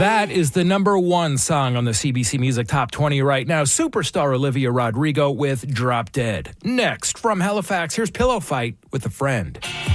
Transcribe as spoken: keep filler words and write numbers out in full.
That is the number one song on the C B C Music Top twenty right now. Superstar Olivia Rodrigo with Drop Dead. Next, from Halifax, here's Pillow Fight with a Friend.